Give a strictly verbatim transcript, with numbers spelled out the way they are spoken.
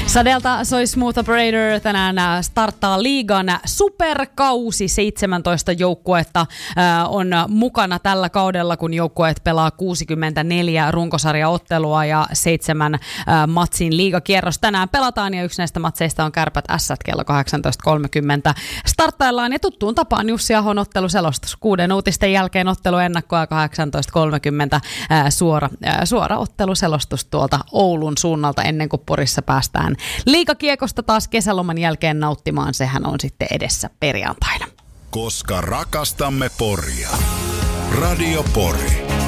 Sadelta soi Smooth Operator. Tänään starttaa liigan superkausi. seitsemäntoista joukkuetta äh, on mukana tällä kaudella, kun joukkueet pelaa kuusikymmentäneljä runkosarjaottelua ja seitsemän äh, matsin liigakierros. Tänään pelataan ja yksi näistä matseista on Kärpät Ässät kello kahdeksantoista kolmekymmentä. Starttaillaan ja tuttuun tapaan Jussi Ahon otteluselostus. Kuuden uutisten jälkeen otteluennakkoa kahdeksantoista kolmekymmentä äh, suora, äh, suora otteluselostus tuolta Oulun suunnalta ennen kuin Porissa päästään liigakiekosta taas kesäloman jälkeen nauttimaan. Sehän on sitten edessä perjantaina. Koska rakastamme Poria. Radio Pori.